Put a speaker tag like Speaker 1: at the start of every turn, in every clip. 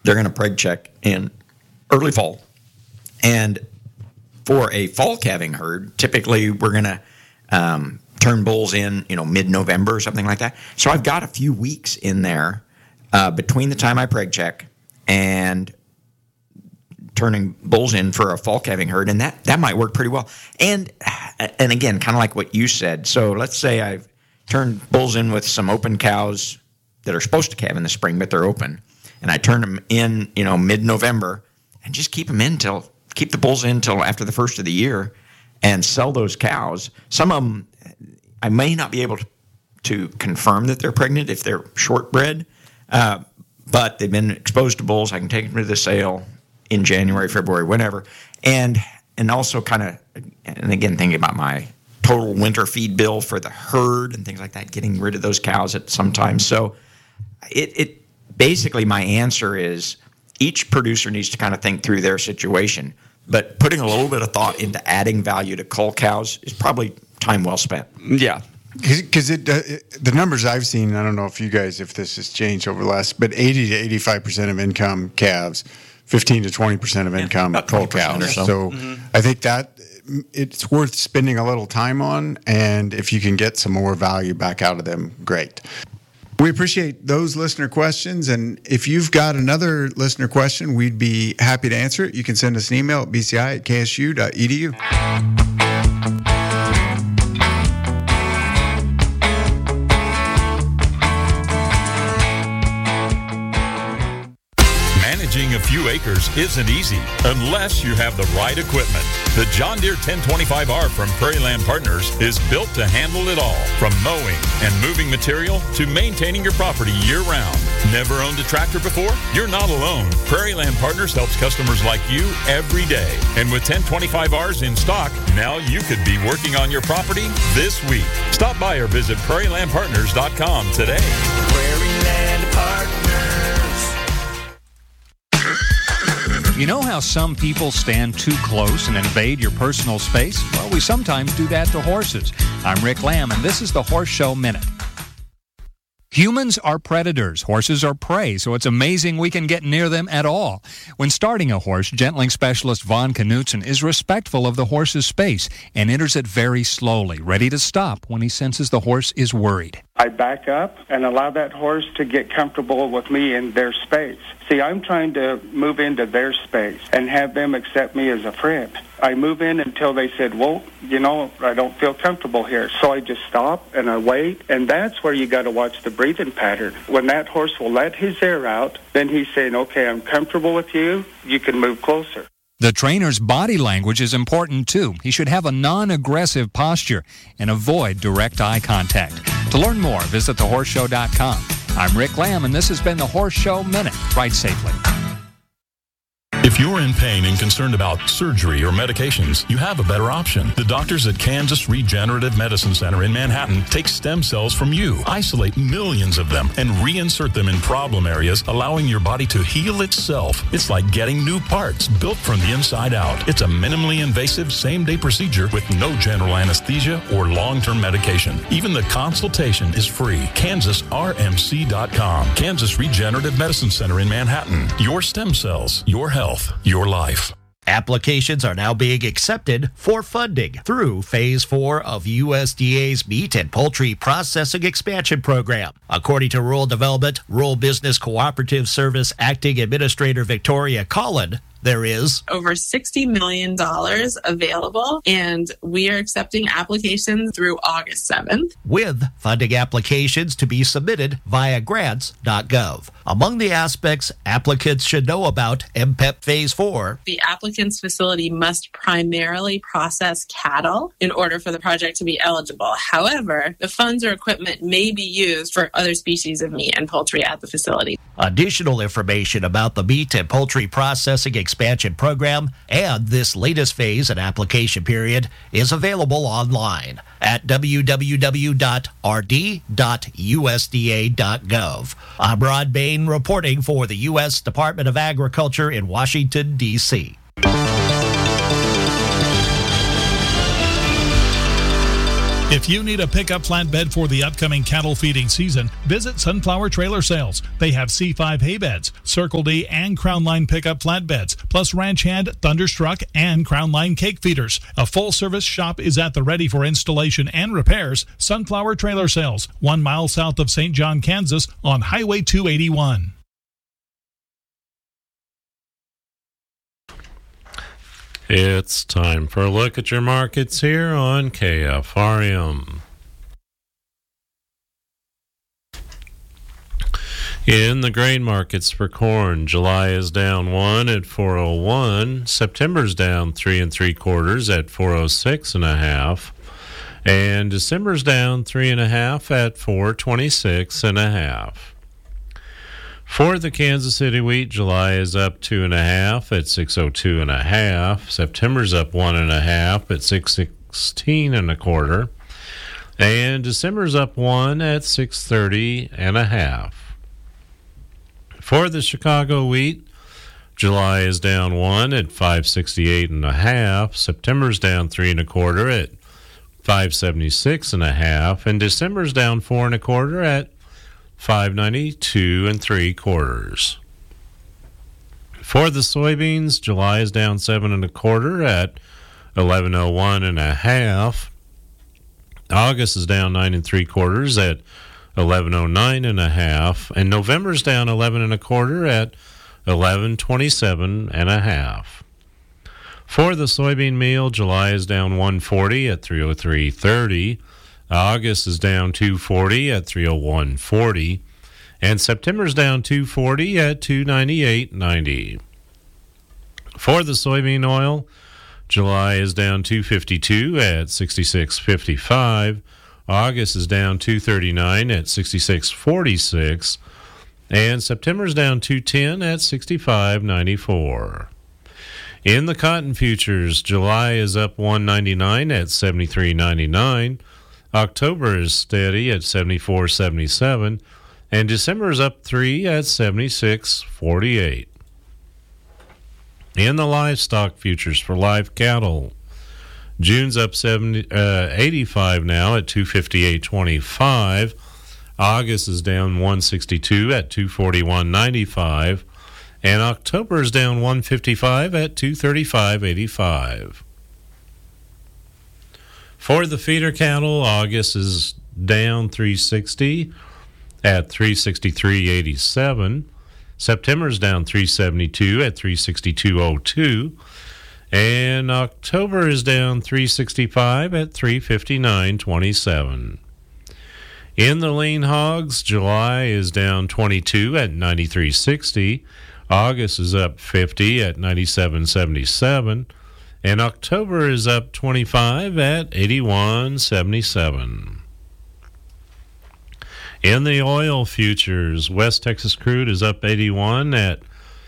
Speaker 1: they're going to preg check in early fall. And for a fall calving herd, typically we're going to turn bulls in, mid-November or something like that. So I've got a few weeks in there between the time I preg check and turning bulls in for a fall calving herd, and that might work pretty well. And again, kind of like what you said. So let's say I've turned bulls in with some open cows that are supposed to calve in the spring, but they're open, and I turn them in, mid-November, and just keep the bulls in till after the first of the year, and sell those cows. Some of them, I may not be able to confirm that they're pregnant if they're shortbred, but they've been exposed to bulls. I can take them to the sale in January, February, whenever, and also kind of, and again, thinking about my total winter feed bill for the herd and things like that, getting rid of those cows at some time. So it basically, my answer is each producer needs to kind of think through their situation, but putting a little bit of thought into adding value to cull cows is probably time well spent.
Speaker 2: Yeah.
Speaker 3: Because the numbers I've seen, I don't know if this has changed over the last, but 80 to 85% of income calves, 15 to 20% of income cull cows.
Speaker 1: Or so.
Speaker 3: So I think that it's worth spending a little time on, and if you can get some more value back out of them, great. We appreciate those listener questions, and if you've got another listener question, we'd be happy to answer it. You can send us an email at bci@ksu.edu.
Speaker 4: Managing a few acres isn't easy unless you have the right equipment. The John Deere 1025R from Prairie Land Partners is built to handle it all, from mowing and moving material to maintaining your property year-round. Never owned a tractor before? You're not alone. Prairie Land Partners helps customers like you every day. And with 1025Rs in stock, now you could be working on your property this week. Stop by or visit prairielandpartners.com today.
Speaker 5: Prairie Land Partners.
Speaker 6: You know how some people stand too close and invade your personal space? Well, we sometimes do that to horses. I'm Rick Lamb, and this is the Horse Show Minute. Humans are predators. Horses are prey, so it's amazing we can get near them at all. When starting a horse, gentling specialist Vaughn Knutson is respectful of the horse's space and enters it very slowly, ready to stop when he senses the horse is worried.
Speaker 7: I back up and allow that horse to get comfortable with me in their space. See, I'm trying to move into their space and have them accept me as a friend. I move in until they said, well, I don't feel comfortable here. So I just stop and I wait, and that's where you got to watch the breathing pattern. When that horse will let his air out, then he's saying, okay, I'm comfortable with you. You can move closer.
Speaker 6: The trainer's body language is important, too. He should have a non-aggressive posture and avoid direct eye contact. To learn more, visit thehorseshow.com. I'm Rick Lamb, and this has been the Horse Show Minute. Ride safely.
Speaker 4: If you're in pain and concerned about surgery or medications, you have a better option. The doctors at Kansas Regenerative Medicine Center in Manhattan take stem cells from you, isolate millions of them, and reinsert them in problem areas, allowing your body to heal itself. It's like getting new parts built from the inside out. It's a minimally invasive same-day procedure with no general anesthesia or long-term medication. Even the consultation is free. KansasRMC.com. Kansas Regenerative Medicine Center in Manhattan. Your stem cells, your health. Your life.
Speaker 8: Applications are now being accepted for funding through Phase 4 of USDA's Meat and Poultry Processing Expansion Program. According to Rural Development, Rural Business Cooperative Service Acting Administrator Victoria Collin, there is
Speaker 9: over $60 million available, and we are accepting applications through August 7th.
Speaker 8: With funding applications to be submitted via grants.gov. Among the aspects applicants should know about MPEP Phase 4.
Speaker 9: The applicant's facility must primarily process cattle in order for the project to be eligible. However, the funds or equipment may be used for other species of meat and poultry at the facility.
Speaker 8: Additional information about the Meat and Poultry Processing Expansion Program and this latest phase and application period is available online at www.rd.usda.gov. I'm Rod Bain reporting for the U.S. Department of Agriculture in Washington, D.C.
Speaker 4: In
Speaker 2: If you need a pickup flatbed for the upcoming cattle feeding season, visit Sunflower Trailer Sales. They have C5 hay beds, Circle D and Crown Line pickup flatbeds, plus Ranch Hand, Thunderstruck, and Crown Line cake feeders. A full-service shop is at the ready for installation and repairs. Sunflower Trailer Sales, 1 mile south of St. John, Kansas, on Highway 281.
Speaker 10: It's time for a look at your markets here on KFRM. In the grain markets for corn, July is down 1 at 401. September's down 3 3/4 at 406.5. And December's down 3.5 at 426.5. For the Kansas City wheat, July is up 2.5 at 602.5. September's up 1.5 at 616.25. And December's up 1 at 630.5. For the Chicago wheat, July is down 1 at 568.5. September's down 3 1/4 at 576.5. And December's down 4 1/4 at 592 3/4. For the soybeans, July is down 7 1/4 at 1101.5. August is down 9 3/4 at 1109.5, and November's down 11 1/4 at 1127.5. For the soybean meal, July is down 140 at 303.30. August is down 240 at 301.40, and September's down 240 at 298.90. For the soybean oil, July is down 252 at 66.55. August is down 239 at 66.46, and September's down 210 at 65.94. In the cotton futures, July is up 199 at 73.99. October is steady at 74.77, and December is up 3 at 76.48. In the livestock futures for live cattle, June's up 85 now at 258.25. August is down 162 at 241.95, and October is down 155 at 235.85. For the feeder cattle, August is down 360 at 363.87. September's down 372 at 362.02. And October is down 365 at 359.27. In the lean hogs, July is down 22 at 93.60. August is up 50 at 97.77. And October is up 25 at 81.77. In the oil futures, West Texas crude is up 81 at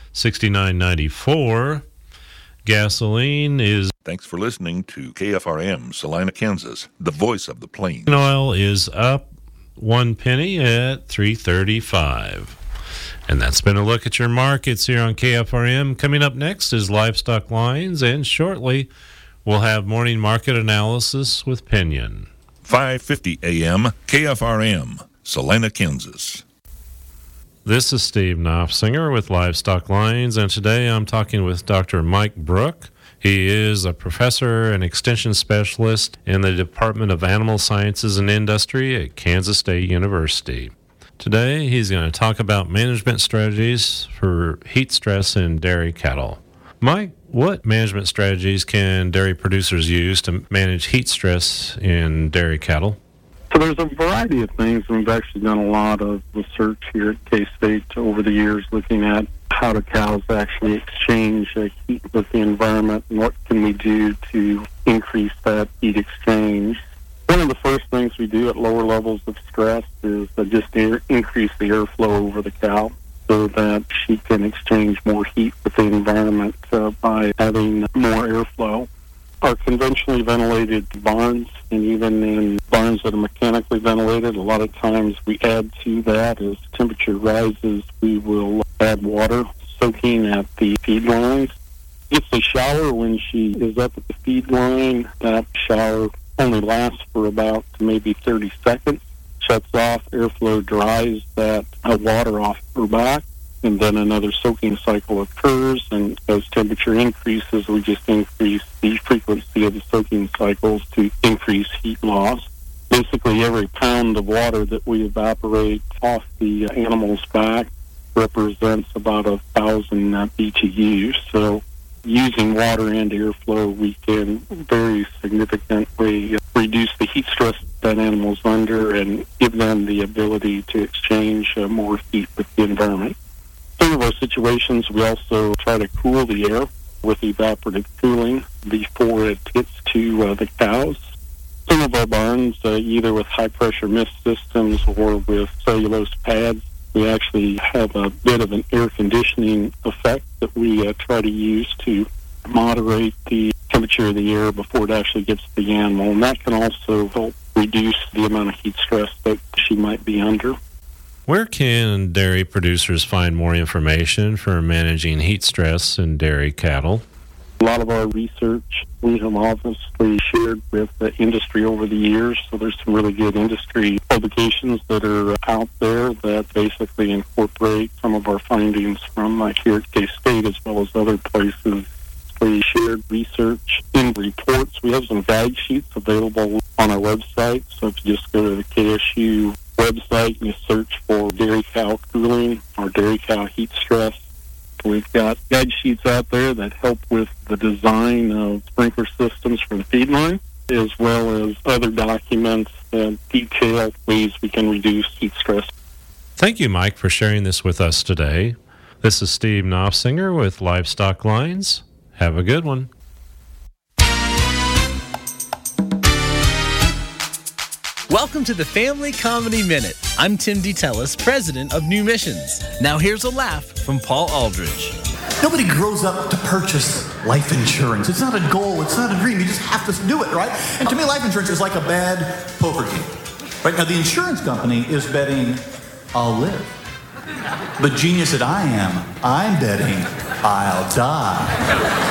Speaker 10: 69.94. Gasoline is...
Speaker 11: Thanks for listening to KFRM, Salina, Kansas, the voice of the plains.
Speaker 10: Oil is up 1 penny at 3.35. And that's been a look at your markets here on KFRM. Coming up next is Livestock Lines, and shortly we'll have morning market analysis with Pinion.
Speaker 11: 5:50 a.m. KFRM, Salina, Kansas.
Speaker 10: This is Steve Knopfsinger with Livestock Lines, and today I'm talking with Dr. Mike Brook. He is a professor and extension specialist in the Department of Animal Sciences and Industry at Kansas State University. Today, he's going to talk about management strategies for heat stress in dairy cattle. Mike, what management strategies can dairy producers use to manage heat stress in dairy cattle?
Speaker 12: So there's a variety of things. We've actually done a lot of research here at K-State over the years looking at how do cows actually exchange heat with the environment and what can we do to increase that heat exchange. One of the first things we do at lower levels of stress is just increase the airflow over the cow so that she can exchange more heat with the environment by having more airflow. Our conventionally ventilated barns, and even in barns that are mechanically ventilated, a lot of times we add to that as temperature rises, we will add water soaking at the feed lines. Gets a shower when she is up at the feed line. That shower only lasts for about maybe 30 seconds. Shuts off, airflow dries that water off her back, and then another soaking cycle occurs, and as temperature increases, we just increase the frequency of the soaking cycles to increase heat loss. Basically, every pound of water that we evaporate off the animal's back represents about 1,000 BTUs. So using water and airflow, we can very significantly reduce the heat stress that animal's under and give them the ability to exchange more heat with the environment. Some of our situations, we also try to cool the air with evaporative cooling before it gets to the cows. Some of our barns, either with high-pressure mist systems or with cellulose pads, we actually have a bit of an air conditioning effect that we try to use to moderate the temperature of the air before it actually gets to the animal. And that can also help reduce the amount of heat stress that she might be under.
Speaker 10: Where can dairy producers find more information for managing heat stress in dairy cattle?
Speaker 12: A lot of our research we have obviously shared with the industry over the years, so there's some really good industry publications that are out there that basically incorporate some of our findings from here at K-State as well as other places. We shared research in reports. We have some guide sheets available on our website, so if you just go to the KSU website and you search for dairy cow cooling or dairy cow heat stress, we've got guide sheets out there that help with the design of sprinkler systems for the feed line, as well as other documents that detail ways we can reduce heat stress.
Speaker 10: Thank you, Mike, for sharing this with us today. This is Steve Knopfsinger with Livestock Lines. Have a good one.
Speaker 13: Welcome to the Family Comedy Minute. I'm Tim DeTellis, president of New Missions. Now here's a laugh from Paul Aldridge.
Speaker 14: Nobody grows up to purchase life insurance. It's not a goal. It's not a dream. You just have to do it, right? And to me, life insurance is like a bad poker game. Right now, the insurance company is betting I'll live. The genius that I am, I'm betting I'll die.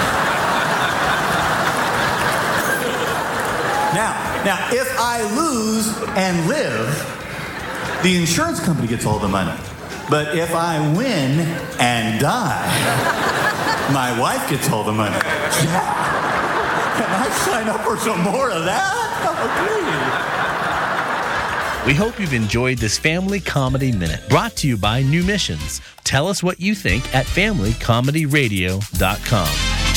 Speaker 14: Now, if I lose and live, the insurance company gets all the money. But if I win and die, my wife gets all the money. Yeah. Can I sign up for some more of that?
Speaker 13: Oh, we hope you've enjoyed this Family Comedy Minute, brought to you by New Missions. Tell us what you think at FamilyComedyRadio.com.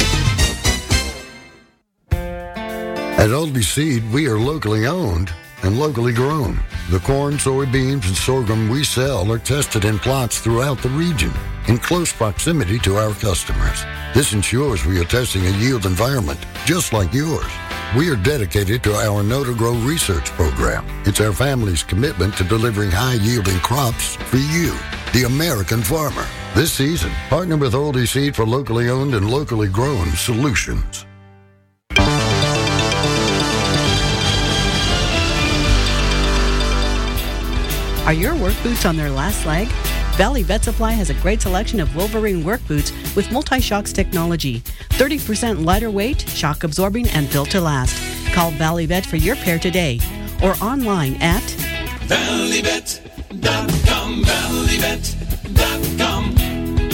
Speaker 15: At Aldi Seed, we are locally owned and locally grown. The corn, soybeans, and sorghum we sell are tested in plots throughout the region in close proximity to our customers. This ensures we are testing a yield environment just like yours. We are dedicated to our Know to Grow research program. It's our family's commitment to delivering high-yielding crops for you, the American farmer. This season, partner with Aldi Seed for locally owned and locally grown solutions.
Speaker 16: Are your work boots on their last leg? Valley Vet Supply has a great selection of Wolverine work boots with multi-shocks technology. 30% lighter weight, shock absorbing, and built to last. Call Valley Vet for your pair today or online at
Speaker 5: ValleyVet.com, ValleyVet.com.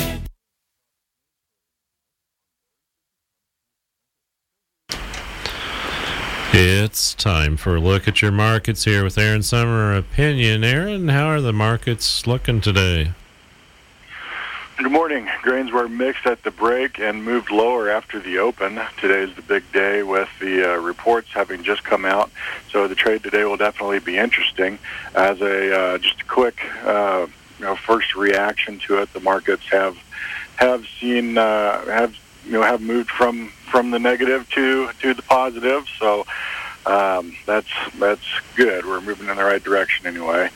Speaker 10: It's time for a look at your markets here with Aaron Summer Opinion. Aaron, how are the markets looking today?
Speaker 17: Good morning. Grains were mixed at the break and moved lower after the open. Today's the big day with the reports having just come out, so the trade today will definitely be interesting. As a just a quick first reaction to it, the markets have seen have moved from the negative to the positive, so that's good. We're moving in the right direction anyway.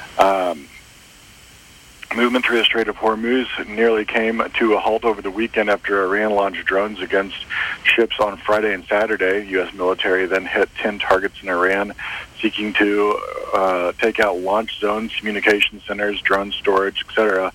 Speaker 17: Movement through the Strait of Hormuz nearly came to a halt over the weekend after Iran launched drones against ships on Friday and Saturday. U.S. military then hit 10 targets in Iran, seeking to take out launch zones, communication centers, drone storage, etc.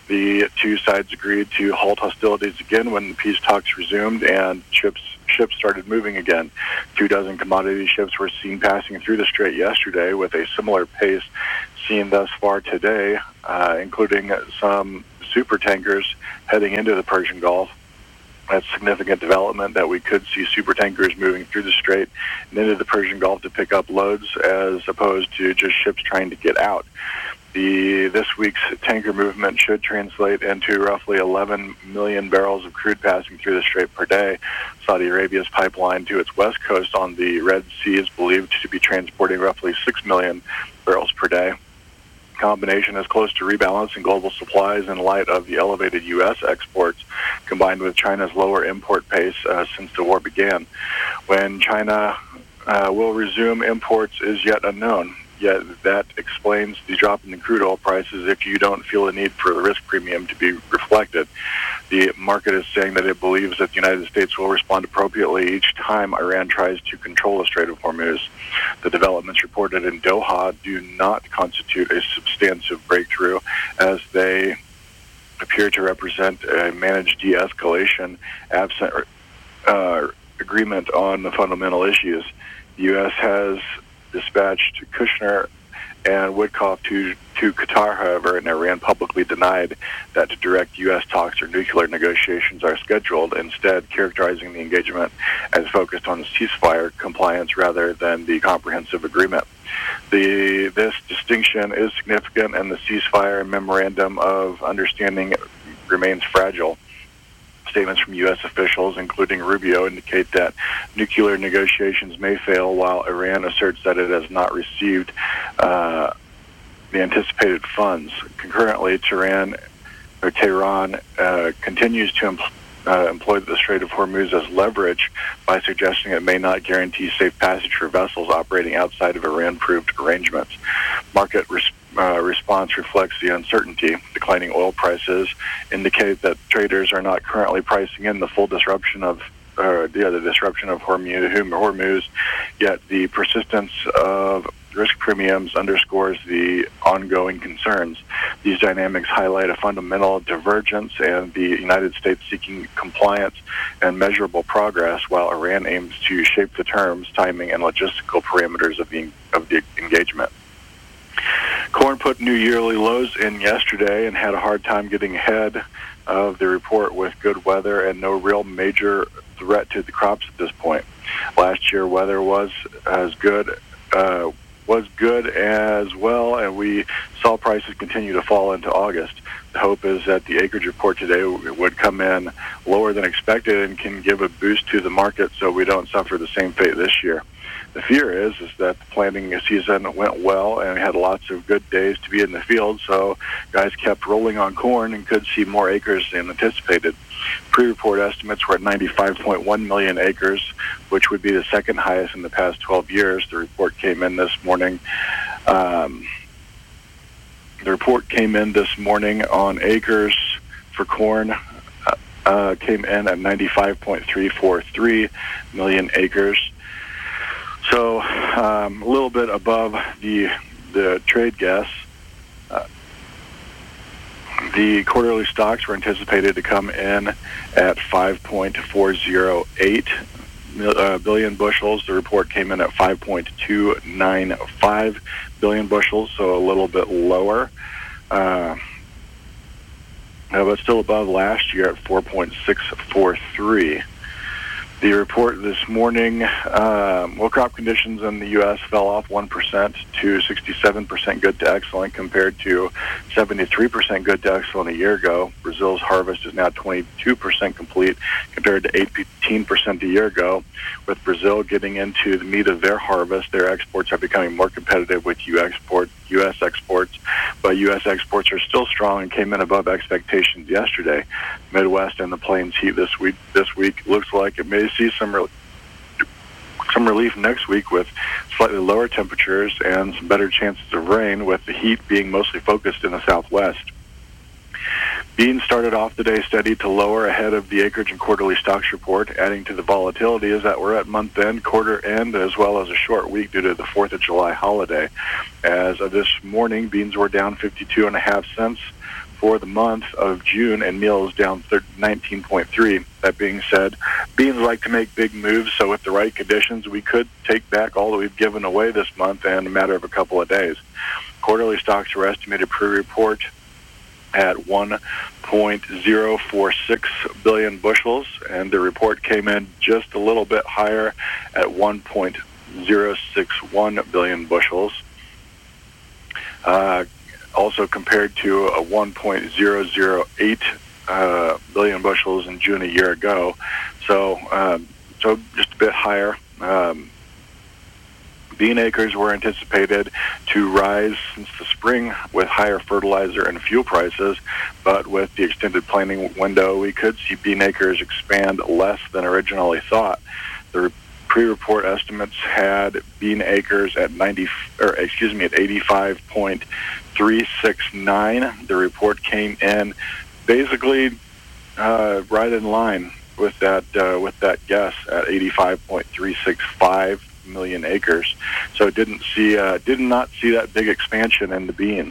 Speaker 17: the two sides agreed to halt hostilities again when the peace talks resumed and ships started moving again. 24 commodity ships were seen passing through the strait yesterday with a similar pace seen thus far today, including some super tankers heading into the Persian Gulf. That's significant development that we could see super tankers moving through the strait and into the Persian Gulf to pick up loads as opposed to just ships trying to get out. This week's tanker movement should translate into roughly 11 million barrels of crude passing through the strait per day. Saudi Arabia's pipeline to its west coast on the Red Sea is believed to be transporting roughly 6 million barrels per day. Combination is close to rebalancing global supplies in light of the elevated U.S. exports combined with China's lower import pace since the war began. When China will resume imports is yet unknown. Yet that explains the drop in the crude oil prices if you don't feel the need for the risk premium to be reflected. The market is saying that it believes that the United States will respond appropriately each time Iran tries to control the Strait of Hormuz. The developments reported in Doha do not constitute a substantive breakthrough, as they appear to represent a managed de-escalation absent agreement on the fundamental issues. The U.S. has dispatched Kushner and Woodcock to Qatar, however, and Iran publicly denied that direct U.S. talks or nuclear negotiations are scheduled, instead characterizing the engagement as focused on ceasefire compliance rather than the comprehensive agreement. This distinction is significant, and the ceasefire memorandum of understanding remains fragile. Statements from U.S. officials, including Rubio, indicate that nuclear negotiations may fail, while Iran asserts that it has not received the anticipated funds. Concurrently, Tehran continues to employ the Strait of Hormuz as leverage by suggesting it may not guarantee safe passage for vessels operating outside of Iran-approved arrangements. Market response reflects the uncertainty. Declining oil prices indicate that traders are not currently pricing in the full disruption of Hormuz, yet the persistence of risk premiums underscores the ongoing concerns. These dynamics highlight a fundamental divergence, and the United States seeking compliance and measurable progress, while Iran aims to shape the terms, timing, and logistical parameters of the engagement. Corn put new yearly lows in yesterday and had a hard time getting ahead of the report with good weather and no real major threat to the crops at this point. Last year, weather was good as well, and we saw prices continue to fall into August. The hope is that the acreage report today would come in lower than expected and can give a boost to the market so we don't suffer the same fate this year. The fear is that the planting season went well and we had lots of good days to be in the field, so guys kept rolling on corn and could see more acres than anticipated. Pre-report estimates were at 95.1 million acres, which would be the second highest in the past 12 years. The report came in this morning. On acres for corn came in at 95.343 million acres. So a little bit above the trade guess. The quarterly stocks were anticipated to come in at 5.408 billion bushels. The report came in at 5.295 billion bushels, so a little bit lower. But still above last year at 4.643. The report this morning, crop conditions in the U.S. fell off 1% to 67% good to excellent compared to 73% good to excellent a year ago. Brazil's harvest is now 22% complete compared to 18% a year ago. With Brazil getting into the meat of their harvest, their exports are becoming more competitive with U.S. exports, but U.S. exports are still strong and came in above expectations yesterday. Midwest and the Plains heat this week looks like it may see some relief next week with slightly lower temperatures and some better chances of rain, with the heat being mostly focused in the southwest. Beans started off the day steady to lower ahead of the acreage and quarterly stocks report, adding to the volatility is that we're at month end, quarter end, as well as a short week due to the 4th of July holiday. As of this morning, beans were down 52.5 cents for the month of June, and meal is down 19.3. That being said, beans like to make big moves, so with the right conditions, we could take back all that we've given away this month in a matter of a couple of days. Quarterly stocks were estimated pre-report at 1.046 billion bushels, and the report came in just a little bit higher at 1.061 billion bushels. Also compared to a 1.008 billion bushels in June a year ago. So just a bit higher. Bean acres were anticipated to rise since the spring with higher fertilizer and fuel prices, but with the extended planting window, we could see bean acres expand less than originally thought. The pre-report estimates had bean acres at 85.369. The report came in basically right in line with that guess at 85.365 million acres. So did not see that big expansion in the beans.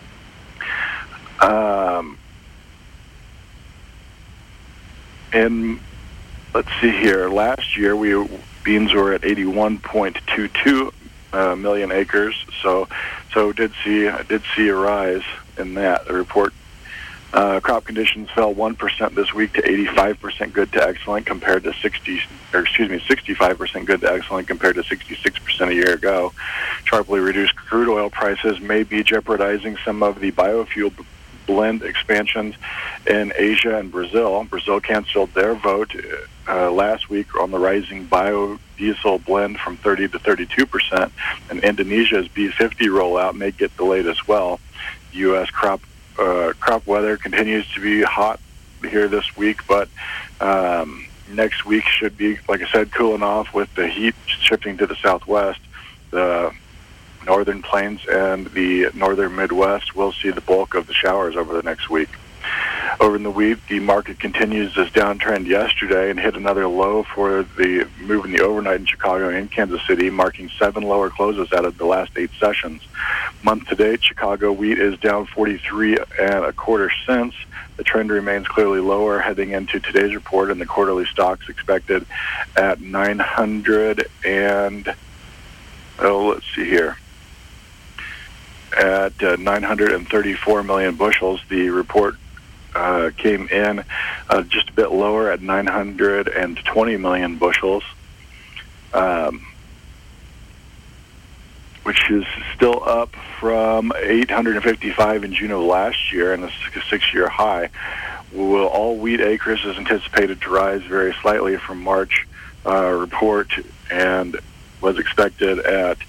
Speaker 17: And let's see here. Last year, beans were at 81.22 million acres. So did see a rise in that. The report. Crop conditions fell 1% this week to 85% good to excellent compared to 65% good to excellent compared to 66% a year ago. Sharply reduced crude oil prices may be jeopardizing some of the biofuel blend expansions in Asia and Brazil. Brazil canceled their vote last week on the rising biodiesel blend from 30 to 32%, and Indonesia's B50 rollout may get delayed as well. U.S. crop weather continues to be hot here this week, but next week should be, like I said, cooling off with the heat shifting to the southwest. The northern plains and the northern Midwest will see the bulk of the showers over the next week. Over in the wheat, the market continues this downtrend yesterday and hit another low for the move in the overnight in Chicago and Kansas City, marking 7 lower closes out of the last 8 sessions. Month to date, Chicago wheat is down 43 1/4 cents. The trend remains clearly lower heading into today's report, and the quarterly stocks expected at 900 and let's see here. At 934 million bushels, the report came in just a bit lower at 920 million bushels, which is still up from 855 in June of last year and a 6-year high. All wheat acres is anticipated to rise very slightly from March report and was expected at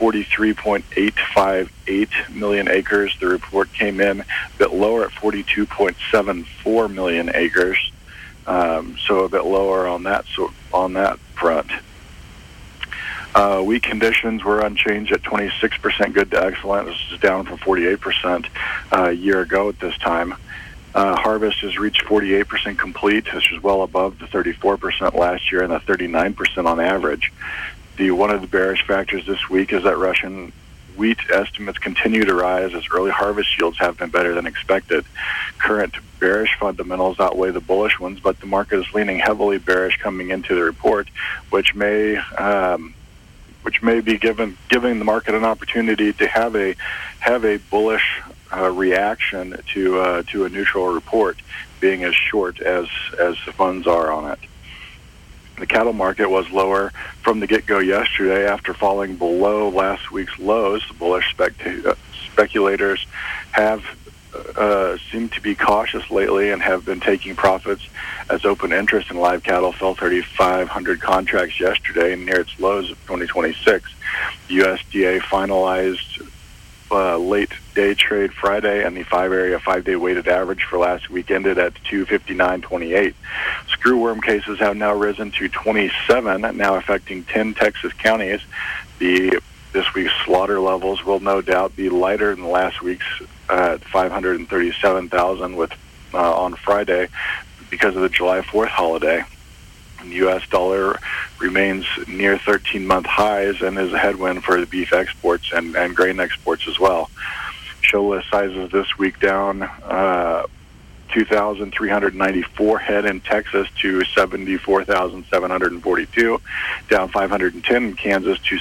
Speaker 17: 43.858 million acres. The report came in a bit lower at 42.74 million acres, so a bit lower on that front. Wheat conditions were unchanged at 26% good to excellent. This is down from 48% a year ago at this time. Harvest has reached 48% complete, which is well above the 34% last year and the 39% on average. One of the bearish factors this week is that Russian wheat estimates continue to rise as early harvest yields have been better than expected. Current bearish fundamentals outweigh the bullish ones, but the market is leaning heavily bearish coming into the report, which may be giving the market an opportunity to have a bullish reaction to a neutral report, being as short as the funds are on it. The cattle market was lower from the get-go yesterday after falling below last week's lows. The bullish speculators have seemed to be cautious lately and have been taking profits as open interest in live cattle fell 3,500 contracts yesterday and near its lows of 2026. The USDA finalized late day trade Friday, and the 5-day weighted average for last week ended at 259.28. Screwworm cases have now risen to 27, now affecting 10 Texas counties. This week's slaughter levels will no doubt be lighter than last week's at 537,000 on Friday because of the July 4th holiday. The U.S. dollar remains near 13-month highs and is a headwind for the beef exports and grain exports as well. show list sizes this week down 2,394 head in Texas to 74,742, down 510 in Kansas to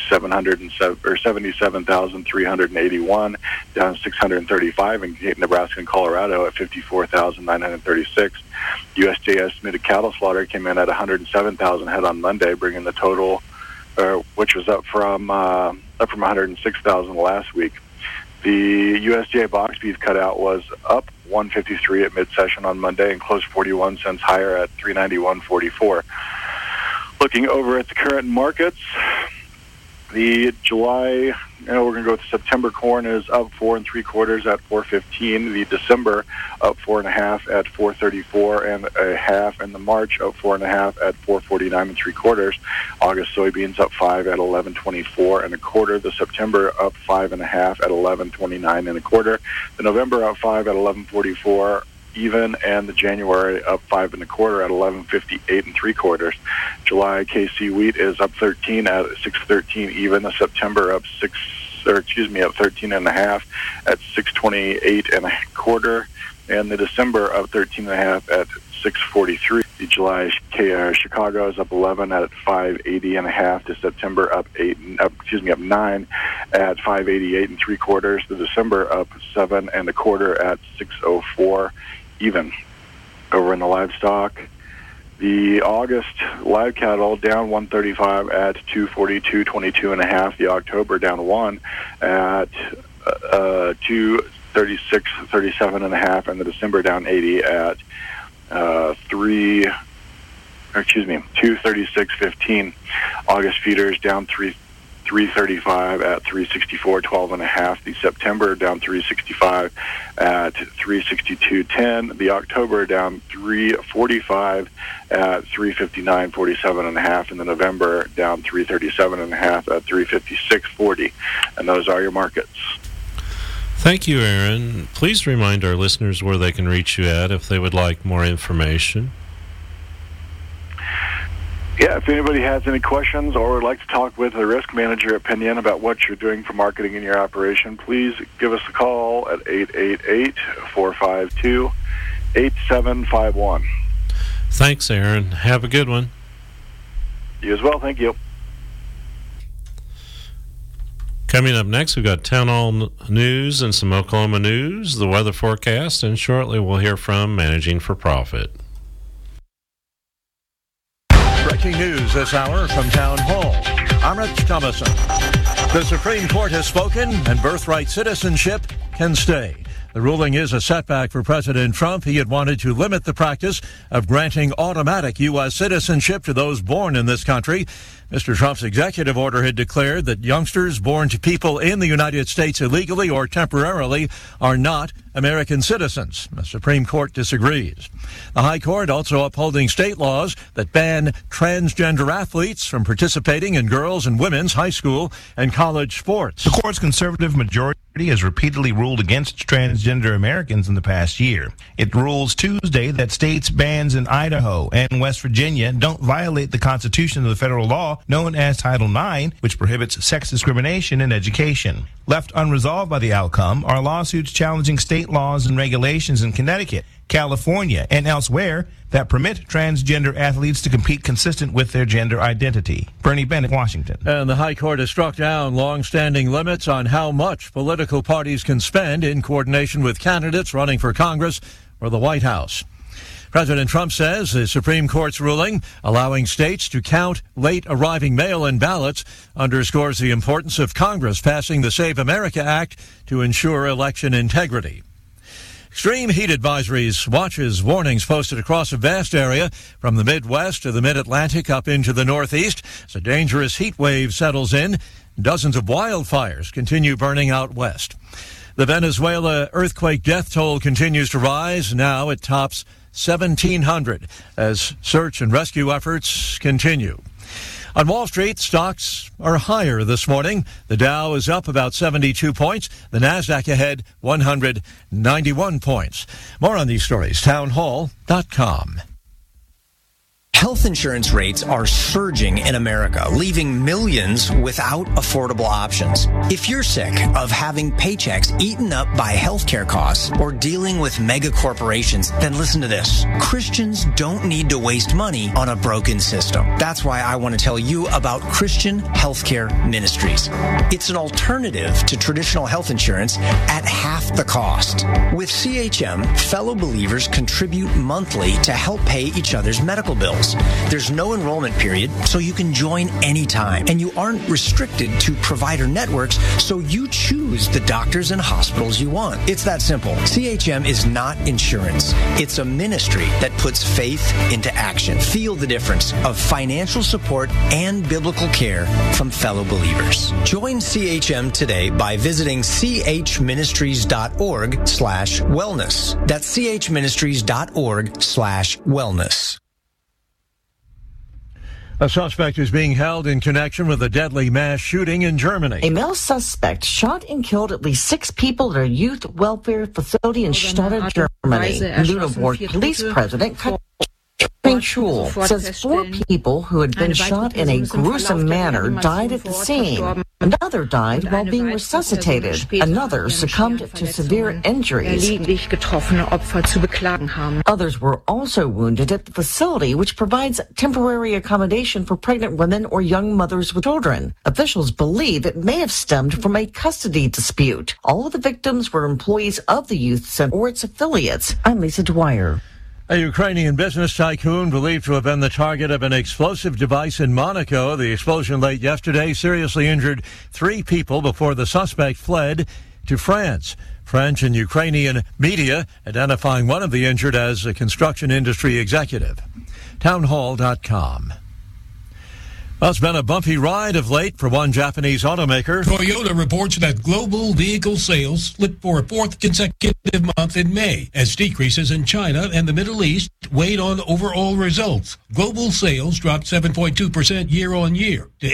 Speaker 17: 77,381, down 635 in Nebraska and Colorado at 54,936. USDA estimated cattle slaughter came in at 107,000 head on Monday, bringing the total, which was up from 106,000 last week. The USDA box beef cutout was up 153 at mid-session on Monday and closed 41 cents higher at 391.44. Looking over at the current markets, the July, we're going to go with September corn is up 4 3/4 at 4.15. The December up 4 1/2 at 4.34 1/2, and the March up 4 1/2 at 4.49 3/4. August soybeans up 5 at 11.24 1/4. The September up 5 1/2 at 11.29 1/4. The November up 5 at 11.44 even, and the January up 5 1/4 at 11.58 3/4. July KC wheat is up 13 at 6.13 even. The September up 13 1/2 at 6.28 1/4, and the December up 13 1/2 at 6.43. The July Chicago is up 11 at 5.80 1/2. The September up 9 at 5.88 3/4. The December up 7 1/4 at 6.04 even. Over in the livestock, the August live cattle down 135 at 242.22 1/2. The October down 1 at 236.37 1/2, and the December down 80 at 236.15. August feeders down 335 at 364.12 1/2. The September down 365 at 362.10. The October down 345 at 359.47 1/2, and the November down 337 1/2 at 356.40. And those are your markets.
Speaker 10: Thank you, Aaron. Please remind our listeners where they can reach you at if they would like more information.
Speaker 17: Yeah, if anybody has any questions or would like to talk with a risk manager at Pinion about what you're doing for marketing in your operation, please give us a call at 888-452-8751.
Speaker 10: Thanks, Aaron. Have a good one.
Speaker 17: You as well. Thank you.
Speaker 10: Coming up next, we've got Town Hall News and some Oklahoma news, the weather forecast, and shortly we'll hear from Managing for Profit.
Speaker 18: Breaking news this hour from Town Hall. I'm Rich Thomason. The Supreme Court has spoken, and birthright citizenship can stay. The ruling is a setback for President Trump. He had wanted to limit the practice of granting automatic U.S. citizenship to those born in this country. Mr. Trump's executive order had declared that youngsters born to people in the United States illegally or temporarily are not American citizens. The Supreme Court disagrees. The High Court also upholding state laws that ban transgender athletes from participating in girls' and women's high school and college sports.
Speaker 19: The court's conservative majority has repeatedly ruled against transgender Americans in the past year. It rules Tuesday that states' bans in Idaho and West Virginia don't violate the Constitution of the federal law known as Title IX, which prohibits sex discrimination in education. Left unresolved by the outcome are lawsuits challenging state laws and regulations in Connecticut, California, and elsewhere that permit transgender athletes to compete consistent with their gender identity. Bernie Bennett, Washington.
Speaker 18: And the High Court has struck down long-standing limits on how much political parties can spend in coordination with candidates running for Congress or the White House. President Trump says the Supreme Court's ruling allowing states to count late-arriving mail-in ballots underscores the importance of Congress passing the Save America Act to ensure election integrity. Extreme heat advisories, watches, warnings posted across a vast area from the Midwest to the Mid-Atlantic up into the Northeast as a dangerous heat wave settles in. Dozens of wildfires continue burning out west. The Venezuela earthquake death toll continues to rise. Now it tops 1,700 as search and rescue efforts continue. On Wall Street, stocks are higher this morning. The Dow is up about 72 points. The Nasdaq ahead 191 points. More on these stories, townhall.com.
Speaker 20: Health insurance rates are surging in America, leaving millions without affordable options. If you're sick of having paychecks eaten up by healthcare costs or dealing with mega corporations, then listen to this. Christians don't need to waste money on a broken system. That's why I want to tell you about Christian Healthcare Ministries. It's an alternative to traditional health insurance at half the cost. With CHM, fellow believers contribute monthly to help pay each other's medical bills. There's no enrollment period, so you can join anytime. And you aren't restricted to provider networks, so you choose the doctors and hospitals you want. It's that simple. CHM is not insurance. It's a ministry that puts faith into action. Feel the difference of financial support and biblical care from fellow believers. Join CHM today by visiting chministries.org/wellness. That's chministries.org/wellness.
Speaker 18: A suspect is being held in connection with a deadly mass shooting in Germany.
Speaker 21: A male suspect shot and killed at least 6 people at a youth welfare facility in Stuttgart, Germany. Lüneburg police president Katrin Schul says 4 people who had been shot in a gruesome manner died at the scene. Another died while being resuscitated. Another succumbed to severe injuries. Others were also wounded at the facility, which provides temporary accommodation for pregnant women or young mothers with children. Officials believe it may have stemmed from a custody dispute. All of the victims were employees of the youth center or its affiliates. I'm Lisa Dwyer.
Speaker 18: A Ukrainian business tycoon believed to have been the target of an explosive device in Monaco. The explosion late yesterday seriously injured 3 people before the suspect fled to France. French and Ukrainian media identifying one of the injured as a construction industry executive. Townhall.com. Well, it's been a bumpy ride of late for one Japanese automaker.
Speaker 22: Toyota reports that global vehicle sales slipped for a 4th consecutive month in May, as decreases in China and the Middle East weighed on overall results. Global sales dropped 7.2% year-on-year to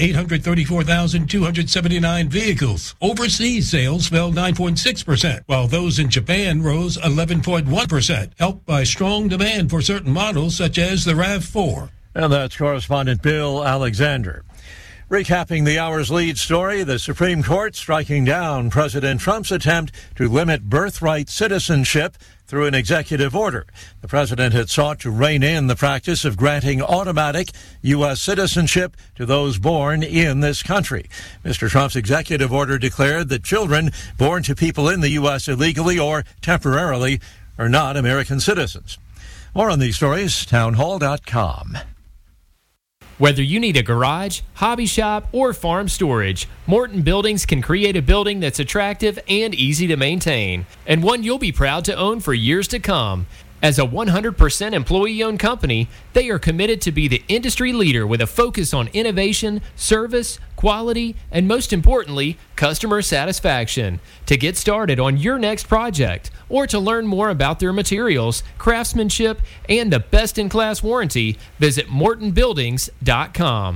Speaker 22: 834,279 vehicles. Overseas sales fell 9.6%, while those in Japan rose 11.1%, helped by strong demand for certain models such as the RAV4.
Speaker 18: And that's correspondent Bill Alexander. Recapping the hour's lead story, the Supreme Court striking down President Trump's attempt to limit birthright citizenship through an executive order. The president had sought to rein in the practice of granting automatic U.S. citizenship to those born in this country. Mr. Trump's executive order declared that children born to people in the U.S. illegally or temporarily are not American citizens. More on these stories, townhall.com.
Speaker 23: Whether you need a garage, hobby shop, or farm storage, Morton Buildings can create a building that's attractive and easy to maintain, and one you'll be proud to own for years to come. As a 100% employee-owned company, they are committed to be the industry leader with a focus on innovation, service, quality, and most importantly, customer satisfaction. To get started on your next project, or to learn more about their materials, craftsmanship, and the best-in-class warranty, visit MortonBuildings.com.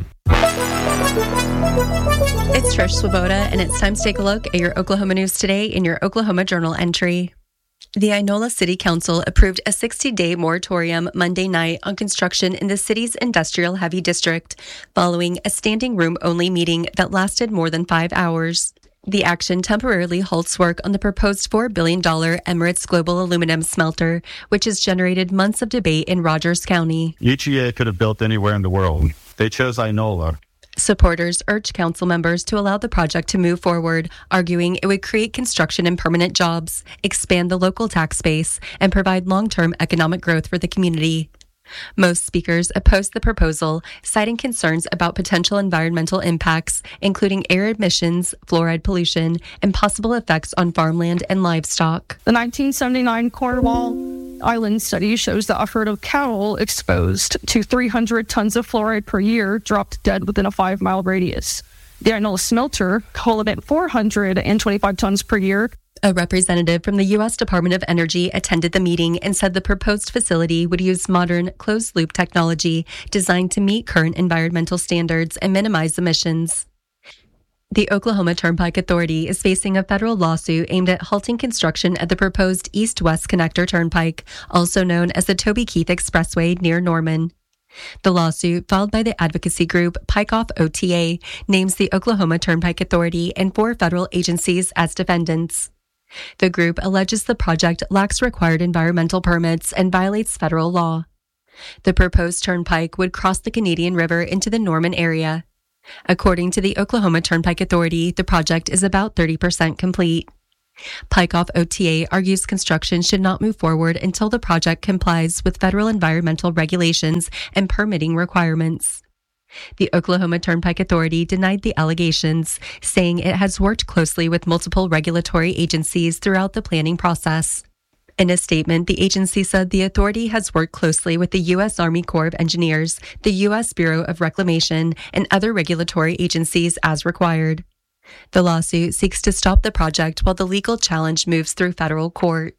Speaker 24: It's Trish Swoboda, and it's time to take a look at your Oklahoma news today in your Oklahoma Journal entry. The Inola City Council approved a 60-day moratorium Monday night on construction in the city's industrial heavy district, following a standing room-only meeting that lasted more than 5 hours. The action temporarily halts work on the proposed $4 billion Emirates Global Aluminum smelter, which has generated months of debate in Rogers County.
Speaker 25: EGA could have built anywhere in the world. They chose Inola.
Speaker 24: Supporters urged council members to allow the project to move forward, arguing it would create construction and permanent jobs, expand the local tax base, and provide long-term economic growth for the community. Most speakers opposed the proposal, citing concerns about potential environmental impacts, including air emissions, fluoride pollution, and possible effects on farmland and livestock.
Speaker 26: The 1979 Cornwall Island study shows that a herd of cattle exposed to 300 tons of fluoride per year dropped dead within a 5-mile radius. The Inola smelter will emit 425 tons per year.
Speaker 24: A representative from the U.S. Department of Energy attended the meeting and said the proposed facility would use modern, closed-loop technology designed to meet current environmental standards and minimize emissions. The Oklahoma Turnpike Authority is facing a federal lawsuit aimed at halting construction at the proposed East-West Connector Turnpike, also known as the Toby Keith Expressway near Norman. The lawsuit, filed by the advocacy group Pike Off OTA, names the Oklahoma Turnpike Authority and 4 federal agencies as defendants. The group alleges the project lacks required environmental permits and violates federal law. The proposed turnpike would cross the Canadian River into the Norman area. According to the Oklahoma Turnpike Authority, the project is about 30% complete. Pike Off OTA argues construction should not move forward until the project complies with federal environmental regulations and permitting requirements. The Oklahoma Turnpike Authority denied the allegations, saying it has worked closely with multiple regulatory agencies throughout the planning process. In a statement, the agency said the authority has worked closely with the U.S. Army Corps of Engineers, the U.S. Bureau of Reclamation, and other regulatory agencies as required. The lawsuit seeks to stop the project while the legal challenge moves through federal court.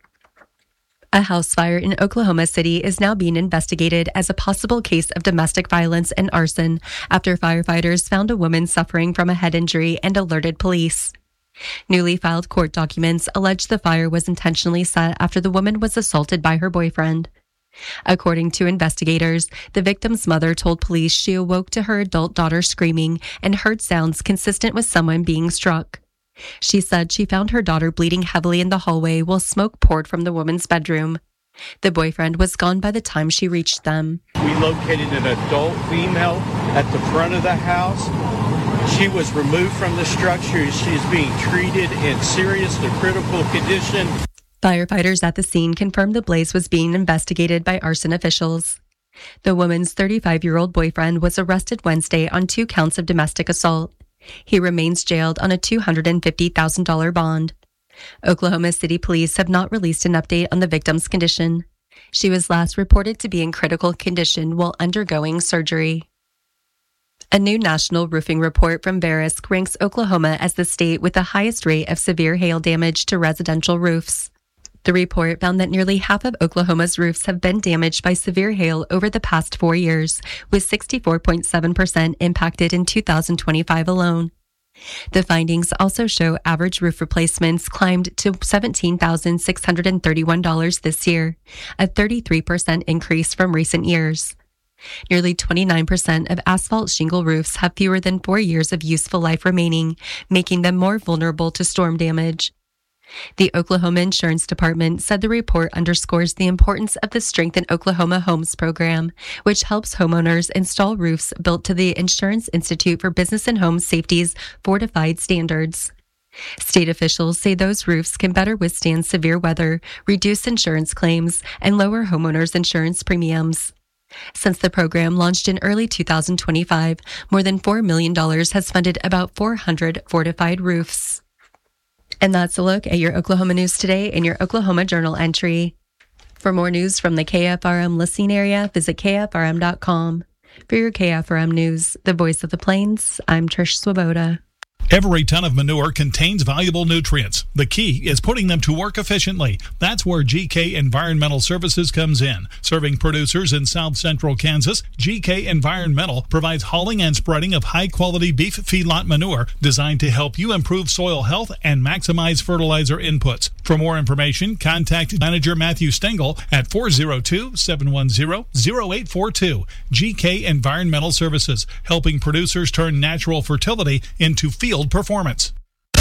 Speaker 24: A house fire in Oklahoma City is now being investigated as a possible case of domestic violence and arson after firefighters found a woman suffering from a head injury and alerted police. Newly filed court documents allege the fire was intentionally set after the woman was assaulted by her boyfriend. According to investigators, the victim's mother told police she awoke to her adult daughter screaming and heard sounds consistent with someone being struck. She said she found her daughter bleeding heavily in the hallway while smoke poured from the woman's bedroom. The boyfriend was gone by the time she reached them.
Speaker 1: We located an adult female at the front of the house. She was removed from the structure. She is being treated in serious to critical condition.
Speaker 24: Firefighters at the scene confirmed the blaze was being investigated by arson officials. The woman's 35-year-old boyfriend was arrested Wednesday on 2 counts of domestic assault. He remains jailed on a $250,000 bond. Oklahoma City police have not released an update on the victim's condition. She was last reported to be in critical condition while undergoing surgery. A new national roofing report from Verisk ranks Oklahoma as the state with the highest rate of severe hail damage to residential roofs. The report found that nearly half of Oklahoma's roofs have been damaged by severe hail over the past 4 years, with 64.7% impacted in 2025 alone. The findings also show average roof replacements climbed to $17,631 this year, a 33% increase from recent years. Nearly 29% of asphalt shingle roofs have fewer than 4 years of useful life remaining, making them more vulnerable to storm damage. The Oklahoma Insurance Department said the report underscores the importance of the Strengthen Oklahoma Homes program, which helps homeowners install roofs built to the Insurance Institute for Business and Home Safety's fortified standards. State officials say those roofs can better withstand severe weather, reduce insurance claims, and lower homeowners' insurance premiums. Since the program launched in early 2025, more than $4 million has funded about 400 fortified roofs. And that's a look at your Oklahoma news today in your Oklahoma Journal entry. For more news from the KFRM listening area, visit KFRM.com. For your KFRM news, the voice of the plains, I'm Trish Swoboda.
Speaker 2: Every ton of manure contains valuable nutrients. The key is putting them to work efficiently. That's where GK Environmental Services comes in. Serving producers in South Central Kansas, GK Environmental provides hauling and spreading of high-quality beef feedlot manure designed to help you improve soil health and maximize fertilizer inputs. For more information, contact Manager Matthew Stengel at 402-710-0842. GK Environmental Services, helping producers turn natural fertility into field performance.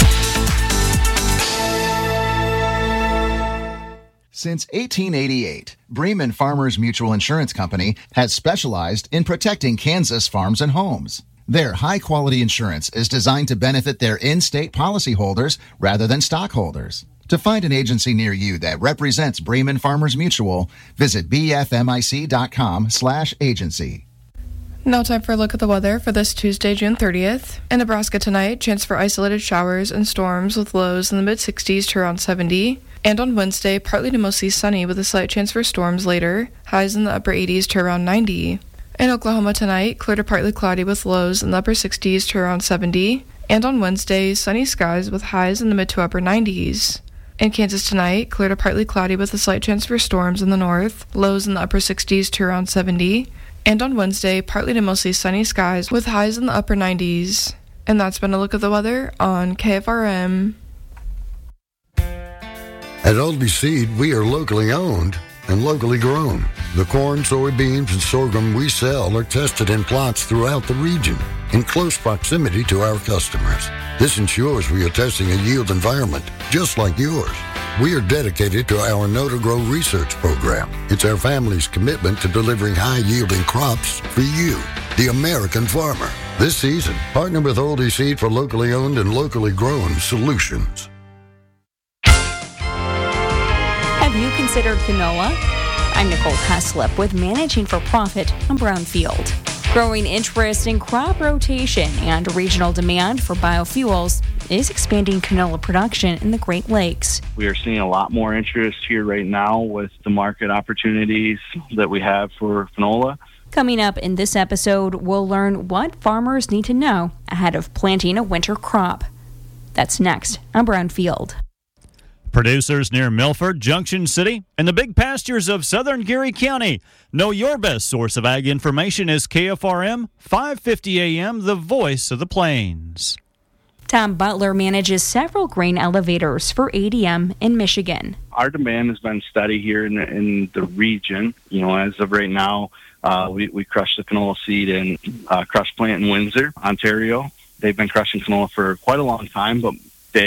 Speaker 3: Since 1888, Bremen Farmers Mutual Insurance Company has specialized in protecting Kansas farms and homes. Their high-quality insurance is designed to benefit their in-state policyholders rather than stockholders. To find an agency near you that represents Bremen Farmers Mutual, visit bfmic.com/agency.
Speaker 6: Now time for a look at the weather for this Tuesday, June 30th. In Nebraska tonight, chance for isolated showers and storms with lows in the mid-60s to around 70. And on Wednesday, partly to mostly sunny with a slight chance for storms later, highs in the upper 80s to around 90. In Oklahoma tonight, clear to partly cloudy with lows in the upper 60s to around 70. And on Wednesday, sunny skies with highs in the mid to upper 90s. In Kansas tonight, clear to partly cloudy with a slight chance for storms in the north, lows in the upper 60s to around 70. And on Wednesday, partly to mostly sunny skies with highs in the upper 90s. And that's been a look at the weather on KFRM.
Speaker 15: At Aldi Seed, we are locally owned and locally grown. The corn, soybeans, and sorghum we sell are tested in plots throughout the region in close proximity to our customers. This ensures we are testing a yield environment just like yours. We are dedicated to our Know to Grow research program. It's our family's commitment to delivering high-yielding crops for you, the American farmer. This season, partner with Oldie Seed for locally owned and locally grown solutions.
Speaker 4: Have you considered canola? I'm Nicole Heslip with Managing for Profit on Brownfield. Growing interest in crop rotation and regional demand for biofuels is expanding canola production in the Great Lakes.
Speaker 7: We are seeing a lot more interest here right now with the market opportunities that we have for canola.
Speaker 4: Coming up in this episode, we'll learn what farmers need to know ahead of planting a winter crop. That's next on Brownfield.
Speaker 8: Producers near Milford, Junction City, and the big pastures of southern Geary County. Know your best source of ag information is KFRM 550 AM, the voice of the plains.
Speaker 4: Tom Butler manages several grain elevators for ADM in Michigan.
Speaker 7: Our demand has been steady here in the region. You know, as of right now, we crush the canola seed in crush plant in Windsor, Ontario. They've been crushing canola for quite a long time, but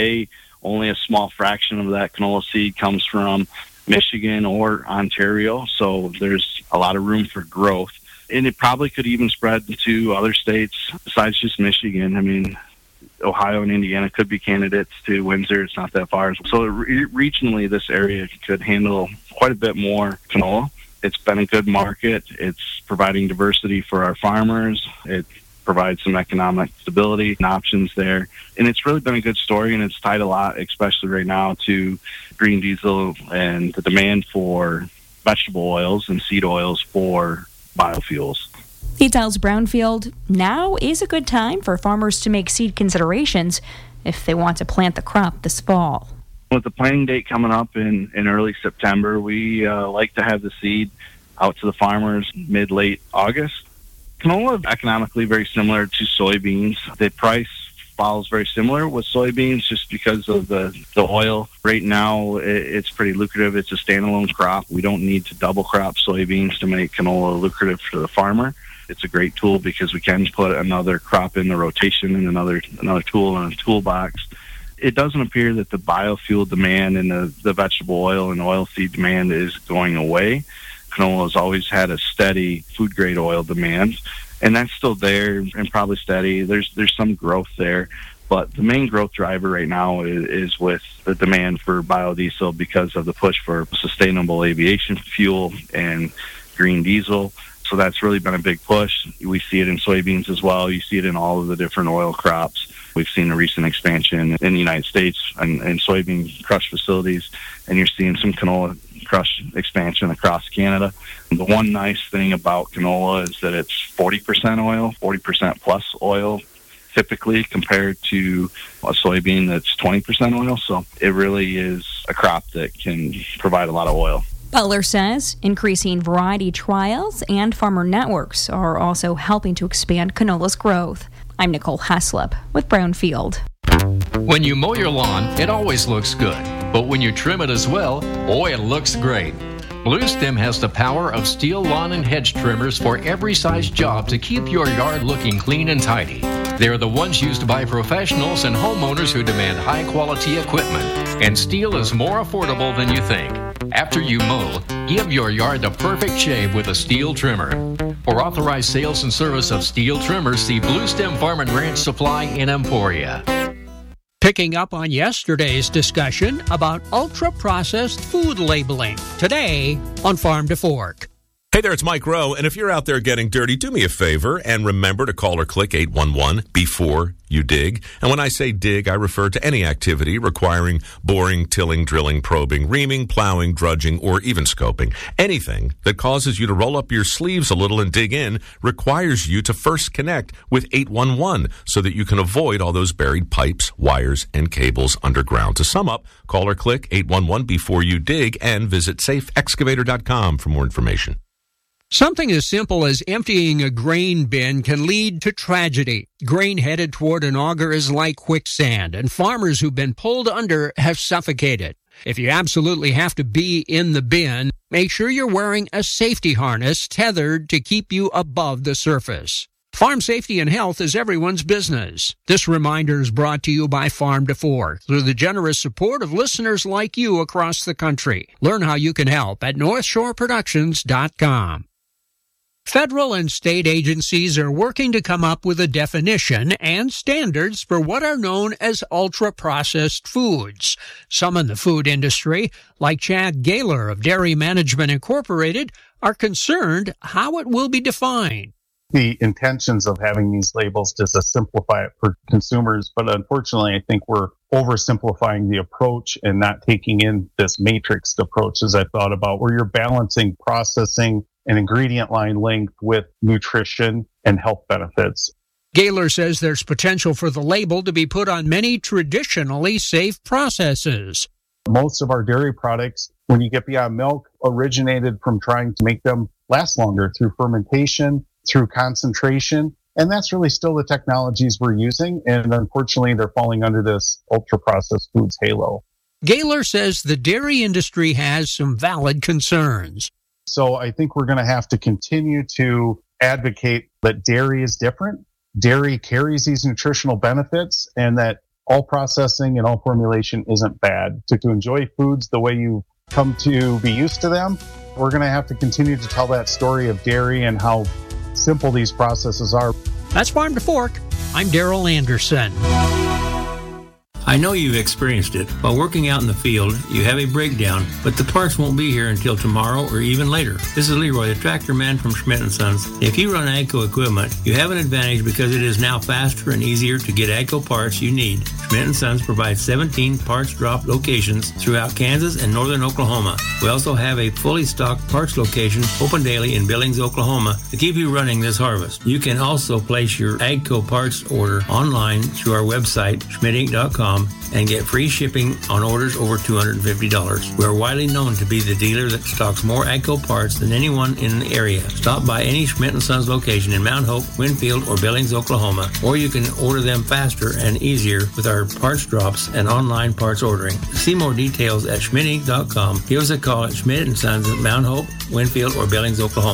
Speaker 7: only a small fraction of that canola seed comes from Michigan or Ontario, so there's a lot of room for growth. And it probably could even spread to other states besides just Michigan. I mean, Ohio and Indiana could be candidates to Windsor. It's not that far. So regionally, this area could handle quite a bit more canola. It's been a good market. It's providing diversity for our farmers. It provides some economic stability and options there. And it's really been a good story, and it's tied a lot, especially right now, to green diesel and the demand for vegetable oils and seed oils for biofuels.
Speaker 4: He tells Brownfield now is a good time for farmers to make seed considerations if they want to plant the crop this fall.
Speaker 7: With the planting date coming up in early September, we like to have the seed out to the farmers mid-late August. Canola economically very similar to soybeans. The price follows very similar with soybeans just because of the oil. Right now, it's pretty lucrative. It's a standalone crop. We don't need to double crop soybeans to make canola lucrative for the farmer. It's a great tool because we can put another crop in the rotation and another tool in a toolbox. It doesn't appear that the biofuel demand and the vegetable oil and oilseed demand is going away. Canola has always had a steady food-grade oil demand, and that's still there and probably steady. There's some growth there, but the main growth driver right now is with the demand for biodiesel because of the push for sustainable aviation fuel and green diesel. So that's really been a big push. We see it in soybeans as well. You see it in all of the different oil crops. We've seen a recent expansion in the United States and soybean crush facilities, and you're seeing some canola crush expansion across Canada. The one nice thing about canola is that it's 40% oil, 40% plus oil, typically compared to a soybean that's 20% oil. So it really is a crop that can provide a lot of oil.
Speaker 4: Butler says increasing variety trials and farmer networks are also helping to expand canola's growth. I'm Nicole Heslip with Brownfield.
Speaker 9: When you mow your lawn, it always looks good. But when you trim it as well, boy, it looks great. Blue Stem has the power of steel lawn and hedge trimmers for every size job to keep your yard looking clean and tidy. They're the ones used by professionals and homeowners who demand high-quality equipment. And steel is more affordable than you think. After you mow, give your yard the perfect shave with a steel trimmer. For authorized sales and service of steel trimmers, see Blue Stem Farm and Ranch Supply in Emporia.
Speaker 11: Picking up on yesterday's discussion about ultra-processed food labeling, today on Farm to Fork.
Speaker 12: Hey there, it's Mike Rowe, and if you're out there getting dirty, do me a favor and remember to call or click 811 before you dig. And when I say dig, I refer to any activity requiring boring, tilling, drilling, probing, reaming, plowing, drudging, or even scoping. Anything that causes you to roll up your sleeves a little and dig in requires you to first connect with 811 so that you can avoid all those buried pipes, wires, and cables underground. To sum up, call or click 811 before you dig and visit safeexcavator.com for more information.
Speaker 11: Something as simple as emptying a grain bin can lead to tragedy. Grain headed toward an auger is like quicksand, and farmers who've been pulled under have suffocated. If you absolutely have to be in the bin, make sure you're wearing a safety harness tethered to keep you above the surface. Farm safety and health is everyone's business. This reminder is brought to you by Farm to Fork through the generous support of listeners like you across the country. Learn how you can help at NorthshoreProductions.com. Federal and state agencies are working to come up with a definition and standards for what are known as ultra-processed foods. Some in the food industry, like Chad Gaylor of Dairy Management Incorporated, are concerned how it will be defined.
Speaker 5: The intentions of having these labels is to simplify it for consumers, but unfortunately, I think we're oversimplifying the approach and not taking in this matrixed approach, as I thought about, where you're balancing processing and ingredient line length with nutrition and health benefits.
Speaker 11: Gaylor says there's potential for the label to be put on many traditionally safe processes.
Speaker 5: Most of our dairy products, when you get beyond milk, originated from trying to make them last longer through fermentation, through concentration, and that's really still the technologies we're using, and unfortunately they're falling under this ultra-processed foods halo.
Speaker 11: Gaylor says the dairy industry has some valid concerns.
Speaker 5: So I think we're going to have to continue to advocate that dairy is different, dairy carries these nutritional benefits, and that all processing and all formulation isn't bad. To enjoy foods the way you come to be used to them, we're going to have to continue to tell that story of dairy and how simple these processes are.
Speaker 11: That's Farm to Fork. I'm Daryl Anderson.
Speaker 10: I know you've experienced it. While working out in the field, you have a breakdown, but the parts won't be here until tomorrow or even later. This is Leroy, the tractor man from Schmidt & Sons. If you run AGCO equipment, you have an advantage because it is now faster and easier to get AGCO parts you need. Schmidt & Sons provides 17 parts drop locations throughout Kansas and northern Oklahoma. We also have a fully stocked parts location open daily in Billings, Oklahoma to keep you running this harvest. You can also place your AGCO parts order online through our website, schmidtinc.com, and get free shipping on orders over $250. We're widely known to be the dealer that stocks more AGCO parts than anyone in the area. Stop by any Schmidt & Sons location in Mount Hope, Winfield, or Billings, Oklahoma, or you can order them faster and easier with our parts drops and online parts ordering. See more details at schmidtinc.com. Give us a call at Schmidt & Sons at Mount Hope, Winfield, or Billings, Oklahoma.